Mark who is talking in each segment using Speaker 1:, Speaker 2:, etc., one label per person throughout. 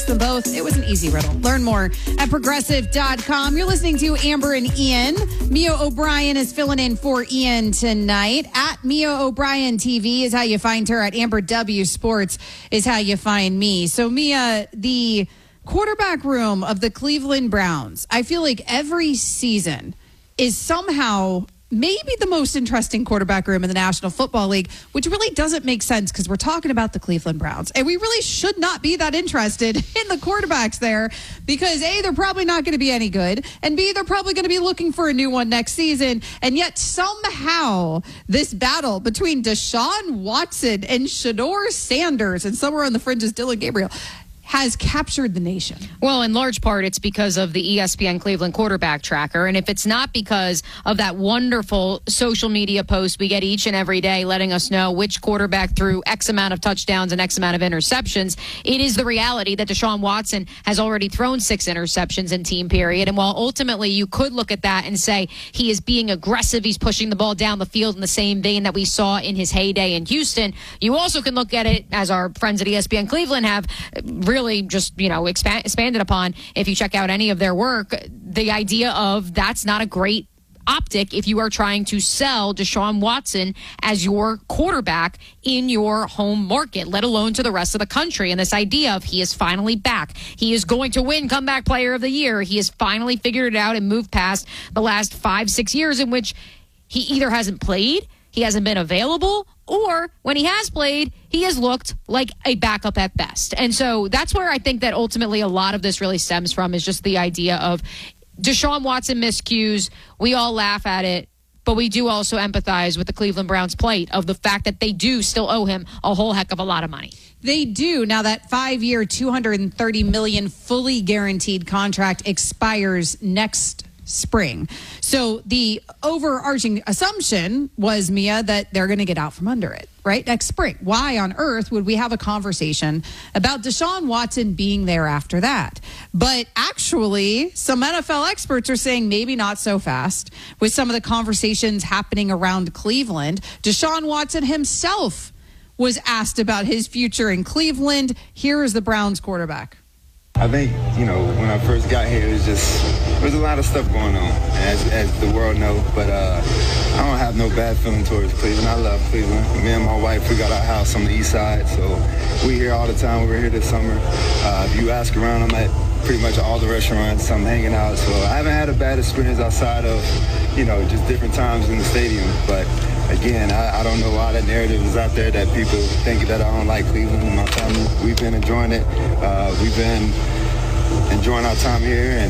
Speaker 1: ask them both. It was an easy riddle. Learn more at progressive.com. You're listening to Amber and Ian. Mia O'Brien is filling in for Ian tonight. At Mia O'Brien TV is how you find her. At Amber W Sports is how you find me. So, Mia, the quarterback room of the Cleveland Browns, I feel like every season is somehow maybe the most interesting quarterback room in the National Football League, which really doesn't make sense because we're talking about the Cleveland Browns. And we really should not be that interested in the quarterbacks there because A, they're probably not going to be any good, and B, they're probably going to be looking for a new one next season. And yet somehow this battle between Deshaun Watson and Shedeur Sanders and somewhere on the fringes, Dylan Gabriel, has captured the nation.
Speaker 2: Well, in large part, it's because of the ESPN Cleveland quarterback tracker. And if it's not because of that wonderful social media post we get each and every day letting us know which quarterback threw X amount of touchdowns and X amount of interceptions, it is the reality that Deshaun Watson has already thrown 6 interceptions in team period. And while ultimately you could look at that and say he is being aggressive, he's pushing the ball down the field in the same vein that we saw in his heyday in Houston, you also can look at it, as our friends at ESPN Cleveland have really just, expanded upon, if you check out any of their work, the idea of that's not a great optic if you are trying to sell Deshaun Watson as your quarterback in your home market, let alone to the rest of the country. And this idea of he is finally back. He is going to win comeback player of the year. He has finally figured it out and moved past the last 5-6 years in which he either hasn't played, he hasn't been available, or when he has played, he has looked like a backup at best. And so that's where I think that ultimately a lot of this really stems from, is just the idea of Deshaun Watson miscues. We all laugh at it, but we do also empathize with the Cleveland Browns' plight of the fact that they do still owe him a whole heck of a lot of money.
Speaker 1: They do. Now that 5-year, $230 million fully guaranteed contract expires next spring. So the overarching assumption was, Mia, that they're going to get out from under it, right? Next spring. Why on earth would we have a conversation about Deshaun Watson being there after that? But actually, some NFL experts are saying maybe not so fast with some of the conversations happening around Cleveland. Deshaun Watson himself was asked about his future in Cleveland. Here is the Browns quarterback.
Speaker 3: I think, when I first got here, there's a lot of stuff going on, as the world knows. But I don't have no bad feeling towards Cleveland. I love Cleveland. Me and my wife, we got our house on the east side, so we here all the time. We're here this summer. If you ask around, I'm at pretty much all the restaurants. I'm hanging out, so I haven't had a bad experience outside of, just different times in the stadium. But again, I don't know why that narrative is out there that people think that I don't like Cleveland. And my family, we've been enjoying it. We've been enjoying our time here, and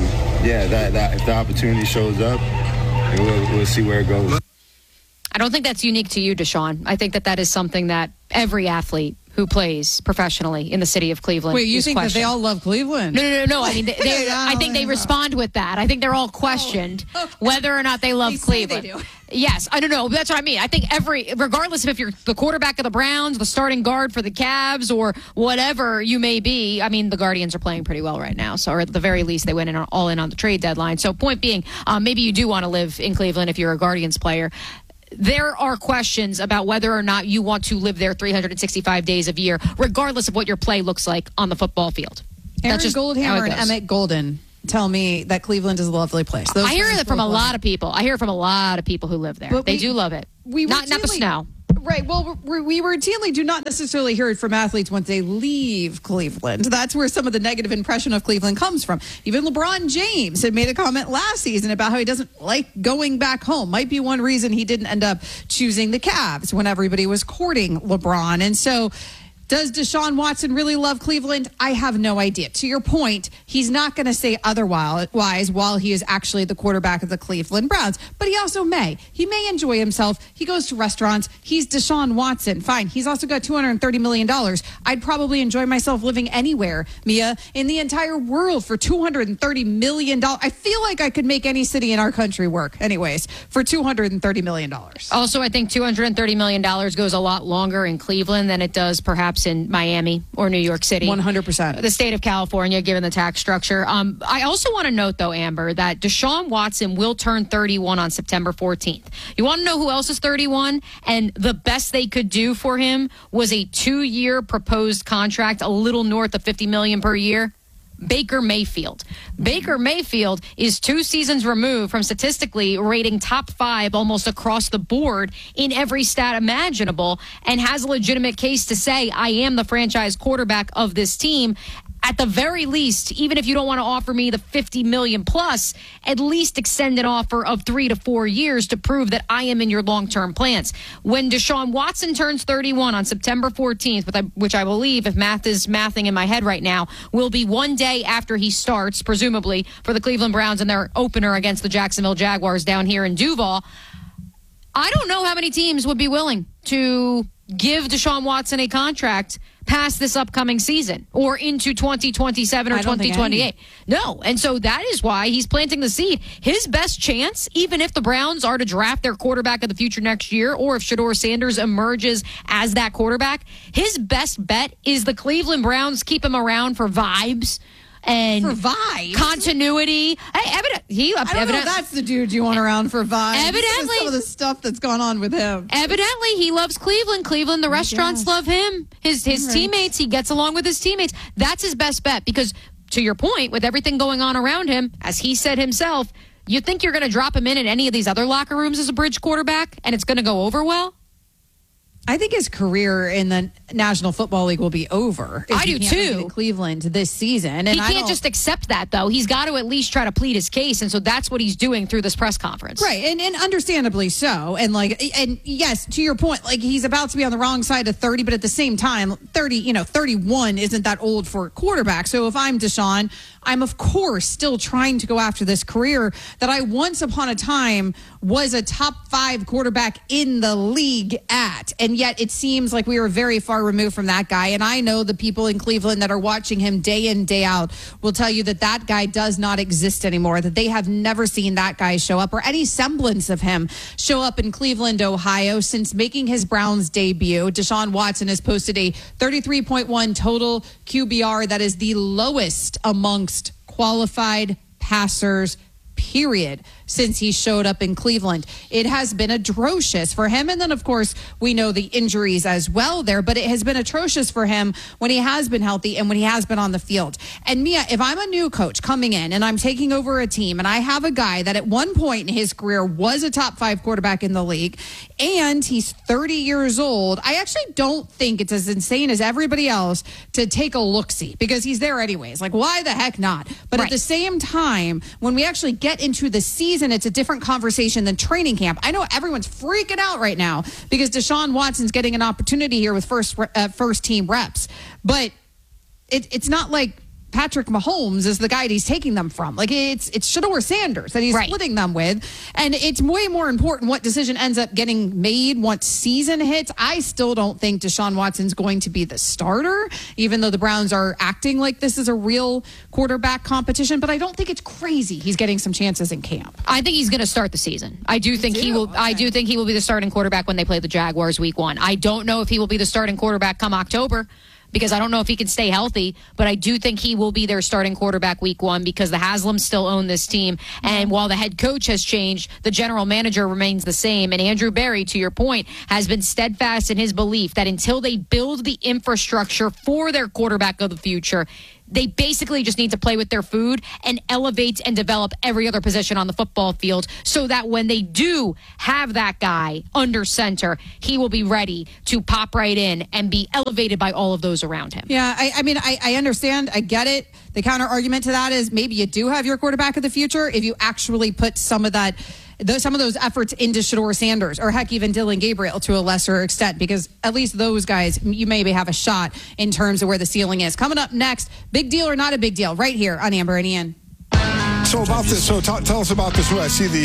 Speaker 3: that if the opportunity shows up, we'll see where it goes.
Speaker 2: I don't think that's unique to you, Deshaun. I think that is something that every athlete who plays professionally in the city of Cleveland.
Speaker 1: Wait, you think that they all love Cleveland?
Speaker 2: No. I mean, I think they respond with that. I think they're all questioned whether or not they love Cleveland.
Speaker 1: They do.
Speaker 2: Yes, I don't know. That's what I mean. I think regardless of if you're the quarterback of the Browns, the starting guard for the Cavs, or whatever you may be, I mean, the Guardians are playing pretty well right now. So, or at the very least, they went all in on the trade deadline. So, point being, maybe you do want to live in Cleveland if you're a Guardians player. There are questions about whether or not you want to live there 365 days of year, regardless of what your play looks like on the football field.
Speaker 1: Aaron Goldhammer and Emmett Golden tell me that Cleveland is a lovely place.
Speaker 2: I hear that from a lot of people. I hear from a lot of people who live there. They do love it. Not the snow.
Speaker 1: Right. Well, we routinely do not necessarily hear it from athletes once they leave Cleveland. That's where some of the negative impression of Cleveland comes from. Even LeBron James had made a comment last season about how he doesn't like going back home. Might be one reason he didn't end up choosing the Cavs when everybody was courting LeBron. And so, does Deshaun Watson really love Cleveland? I have no idea. To your point, he's not going to say otherwise while he is actually the quarterback of the Cleveland Browns. But he also may. He may enjoy himself. He goes to restaurants. He's Deshaun Watson. Fine. He's also got $230 million. I'd probably enjoy myself living anywhere, Mia, in the entire world for $230 million. I feel like I could make any city in our country work, anyways, for $230 million.
Speaker 2: Also, I think $230 million goes a lot longer in Cleveland than it does perhaps in Miami or New York City.
Speaker 1: 100%.
Speaker 2: The state of California, given the tax structure. I also want to note, though, Amber, that Deshaun Watson will turn 31 on September 14th. You want to know who else is 31? And the best they could do for him was a 2-year proposed contract, a little north of $50 million per year. Baker Mayfield. Baker Mayfield is 2 seasons removed from statistically rating top 5 almost across the board in every stat imaginable, and has a legitimate case to say, I am the franchise quarterback of this team. At the very least, even if you don't want to offer me the $50 million plus, at least extend an offer of 3 to 4 years to prove that I am in your long-term plans. When Deshaun Watson turns 31 on September 14th, which I believe, if math is mathing in my head right now, will be 1 day after he starts, presumably, for the Cleveland Browns in their opener against the Jacksonville Jaguars down here in Duval. I don't know how many teams would be willing to give Deshaun Watson a contract past this upcoming season or into 2027 or 2028. No. And so that is why he's planting the seed. His best chance, even if the Browns are to draft their quarterback of the future next year, or if Shedeur Sanders emerges as that quarterback, his best bet is the Cleveland Browns keep him around for vibes and
Speaker 1: for vibes,
Speaker 2: continuity.
Speaker 1: I don't know if that's the dude you want around for vibes.
Speaker 2: Evidently,
Speaker 1: some of the stuff that's gone on with him.
Speaker 2: Evidently, he loves Cleveland. The restaurants love him. His teammates, he gets along with his teammates. That's his best bet, because to your point, with everything going on around him, as he said himself, you think you're going to drop him in any of these other locker rooms as a bridge quarterback and it's going to go over well?
Speaker 1: I think his career in the National Football League will be over.
Speaker 2: I do too.
Speaker 1: In Cleveland this season, and
Speaker 2: he can't just accept that, though. He's got to at least try to plead his case, and so that's what he's doing through this press conference,
Speaker 1: right? And understandably so. And yes, to your point, he's about to be on the wrong side of 30, but at the same time, 31 isn't that old for a quarterback. So if I'm Deshaun, I'm of course still trying to go after this career that I once upon a time was a top 5 quarterback in the league at. And yet it seems like we are very far removed from that guy. And I know the people in Cleveland that are watching him day in, day out will tell you that that guy does not exist anymore, that they have never seen that guy show up or any semblance of him show up in Cleveland, Ohio. Since making his Browns debut, Deshaun Watson has posted a 33.1 total QBR. That is the lowest amongst qualified passers, period, since he showed up in Cleveland. It has been atrocious for him. And then, of course, we know the injuries as well there, but it has been atrocious for him when he has been healthy and when he has been on the field. And Mia, if I'm a new coach coming in and I'm taking over a team and I have a guy that at one point in his career was a top 5 quarterback in the league and he's 30 years old, I actually don't think it's as insane as everybody else to take a look-see, because he's there anyways. Why the heck not? But At the same time, when we actually get into the season, it's a different conversation than training camp. I know everyone's freaking out right now because Deshaun Watson's getting an opportunity here with first team reps, but it's not like Patrick Mahomes is the guy he's taking them from. It's Shedeur Sanders that he's splitting them with. And it's way more important what decision ends up getting made once season hits. I still don't think Deshaun Watson's going to be the starter, even though the Browns are acting like this is a real quarterback competition. But I don't think it's crazy he's getting some chances in camp.
Speaker 2: I think he's going to start the season. I do think he will. Okay. I do think he will be the starting quarterback when they play the Jaguars week 1. I don't know if he will be the starting quarterback come October, because I don't know if he can stay healthy, but I do think he will be their starting quarterback week 1, because the Haslams still own this team. And while the head coach has changed, the general manager remains the same. And Andrew Berry, to your point, has been steadfast in his belief that until they build the infrastructure for their quarterback of the future, they basically just need to play with their food and elevate and develop every other position on the football field, so that when they do have that guy under center, he will be ready to pop right in and be elevated by all of those around him.
Speaker 1: Yeah, I understand. I get it. The counter argument to that is maybe you do have your quarterback of the future if you actually put some of those efforts into Shedeur Sanders, or heck, even Dylan Gabriel to a lesser extent, because at least those guys, you maybe have a shot in terms of where the ceiling is. Coming up next, big deal or not a big deal, right here on Amber and Ian.
Speaker 4: So about this, tell us about this. I see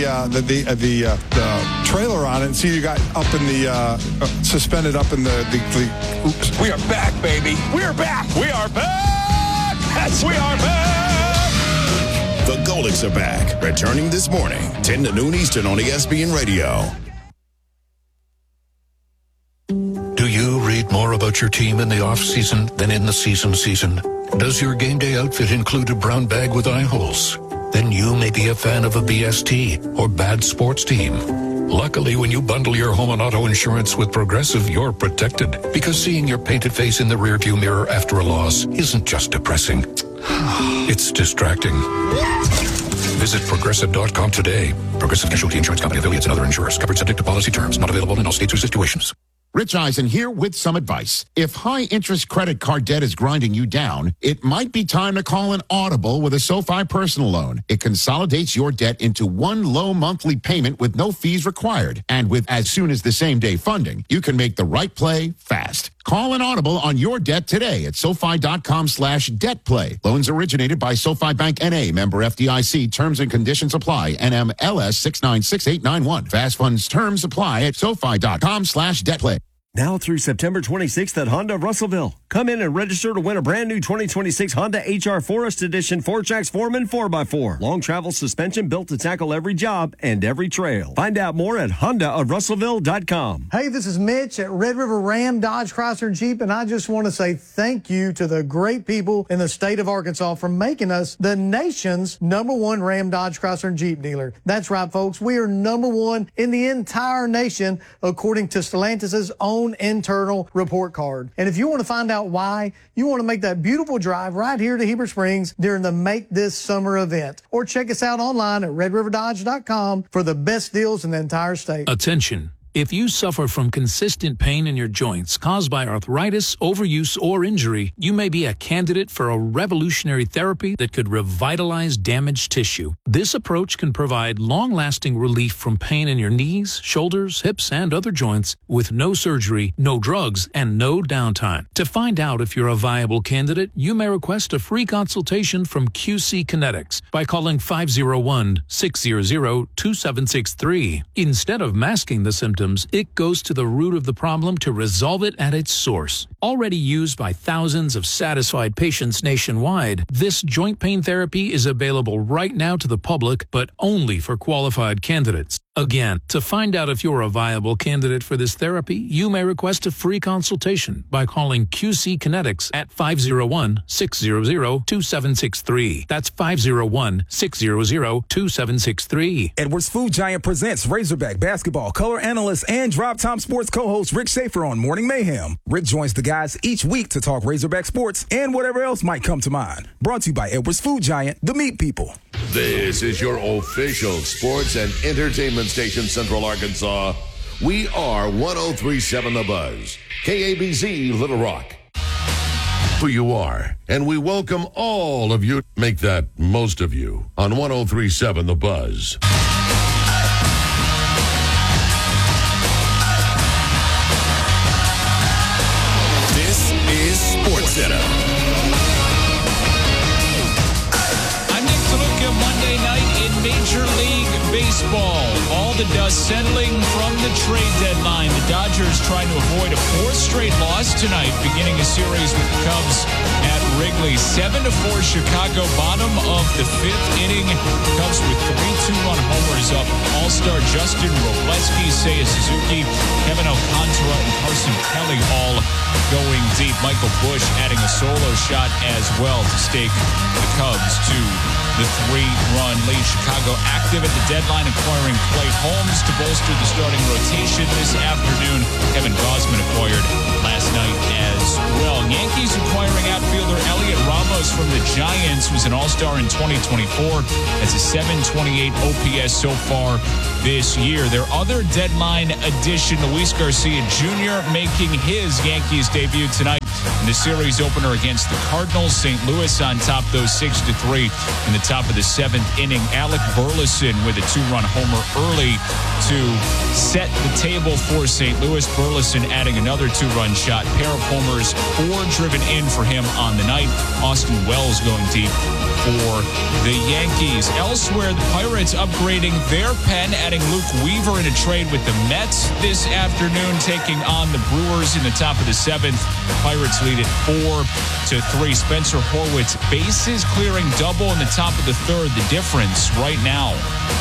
Speaker 4: the trailer on it, and see you got up in the suspended up in the. Oops.
Speaker 5: We are back, baby. We are back. We are back. Yes, we are back.
Speaker 6: The Golics are back, returning this morning, 10 to noon Eastern on ESPN Radio.
Speaker 7: Do you read more about your team in the off-season than in the season? Does your game day outfit include a brown bag with eye holes? Then you may be a fan of a BST or bad sports team. Luckily, when you bundle your home and auto insurance with Progressive, you're protected, because seeing your painted face in the rearview mirror after a loss isn't just depressing. It's distracting. Visit Progressive.com today. Progressive Casualty Insurance Company, affiliates, and other insurers. Covered subject to policy terms. Not available in all states or situations.
Speaker 8: Rich Eisen here with some advice. If high-interest credit card debt is grinding you down, it might be time to call an Audible with a SoFi personal loan. It consolidates your debt into one low monthly payment with no fees required. And with as soon as the same-day funding, you can make the right play fast. Call an Audible on your debt today at SoFi.com/debtplay. Loans originated by SoFi Bank N.A., member FDIC. Terms and conditions apply. NMLS 696891. Fast funds terms apply at SoFi.com/debtplay.
Speaker 9: Now through September 26th at Honda Russellville. Come in and register to win a brand new 2026 Honda HR Forest Edition 4Trax Foreman 4x4. Long travel suspension built to tackle every job and every trail. Find out more at HondaofRussellville.com.
Speaker 10: Hey, this is Mitch at Red River Ram, Dodge, Chrysler, and Jeep, and I just want to say thank you to the great people in the state of Arkansas for making us the nation's #1 Ram, Dodge, Chrysler, and Jeep dealer. That's right, folks. We are #1 in the entire nation, according to Stellantis' own internal report card. And if you want to find out why, you want to make that beautiful drive right here to Heber Springs during the Make This Summer event. Or check us out online at redriverdodge.com for the best deals in the entire state.
Speaker 11: Attention. If you suffer from consistent pain in your joints caused by arthritis, overuse, or injury, you may be a candidate for a revolutionary therapy that could revitalize damaged tissue. This approach can provide long-lasting relief from pain in your knees, shoulders, hips, and other joints with no surgery, no drugs, and no downtime. To find out if you're a viable candidate, you may request a free consultation from QC Kinetics by calling 501-600-2763. Instead of masking the symptoms, it goes to the root of the problem to resolve it at its source. Already used by thousands of satisfied patients nationwide, this joint pain therapy is available right now to the public, but only for qualified candidates. Again, to find out if you're a viable candidate for this therapy, you may request a free consultation by calling QC Kinetics at 501-600-2763. That's 501-600-2763.
Speaker 12: Edwards Food Giant presents Razorback basketball color analyst and Drop Time Sports co-host Rick Schaefer on Morning Mayhem. Rick joins the guys each week to talk Razorback sports and whatever else might come to mind. Brought to you by Edwards Food Giant, the meat people.
Speaker 13: This is your official sports and entertainment station, Central Arkansas. We are 103.7 The Buzz, KABZ Little Rock. Who you are, and we welcome all of you. Make that most of you on 103.7 The Buzz.
Speaker 6: This is Sports Center.
Speaker 14: Monday night in Major League Baseball. All the dust settling from the trade deadline. The Dodgers trying to avoid a fourth straight loss tonight, beginning a series with the Cubs at Wrigley. 7-4 Chicago, bottom of the fifth inning. Cubs with 3 2-run homers up. All-star Justin Robleski, Seiya Suzuki, Kevin Alcantara, and Carson Kelly all going deep. Michael Busch adding a solo shot as well to stake the Cubs to the 3-run lead. Chicago active at the deadline, acquiring Clay Holmes to bolster the starting rotation this afternoon. Kevin Gausman acquired last night as well. Yankees acquiring outfielder Elliot Ramos from the Giants, who's an all-star in 2024. That's a 728 OPS so far this year. Their other deadline addition, Luis Garcia Jr., making his Yankees debut tonight in the series opener against the Cardinals. St. Louis on top, those 6-3 in the top of the seventh inning. Alec Burleson with a 2-run homer early to set the table for St. Louis. Burleson adding another 2-run shot. Pair of homers, 4 driven in for him on the night. Austin Wells going deep for the Yankees. Elsewhere, the Pirates upgrading their pen, adding Luke Weaver in a trade with the Mets this afternoon, taking on the Brewers in the top of the seventh. Pirates lead it 4-3. Spencer Horwitz, bases clearing double in the top of the third. The difference right now.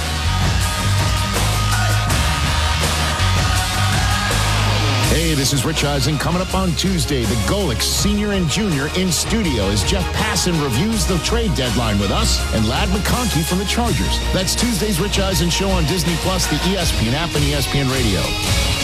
Speaker 8: Hey, this is Rich Eisen. Coming up on Tuesday, the Golics Senior and Junior in studio as Jeff Passan reviews the trade deadline with us and Ladd McConkey from the Chargers. That's Tuesday's Rich Eisen show on Disney Plus, the ESPN app, and ESPN Radio.